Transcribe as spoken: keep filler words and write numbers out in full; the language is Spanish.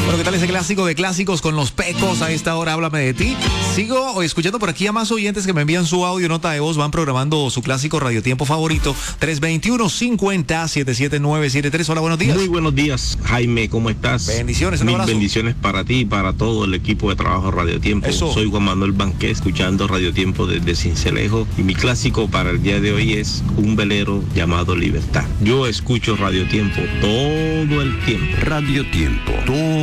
Bueno, ¿qué tal ese clásico de clásicos con los Pecos? A esta hora, háblame de ti. Sigo escuchando por aquí a más oyentes que me envían su audio, nota de voz, van programando su clásico radiotiempo favorito. tres veintiuno, cincuenta, setenta y siete nueve siete tres. Hola, buenos días. Muy buenos días, Jaime, ¿cómo estás? Bendiciones, un Mil abrazo. bendiciones para ti y para todo el equipo de trabajo Radio Tiempo. Eso. Soy Juan Manuel Banqué, escuchando Radio Tiempo desde Cincelejo, y mi clásico para el día de hoy es un velero llamado Libertad. Yo escucho Radio Tiempo todo el tiempo. Radio Tiempo. Todo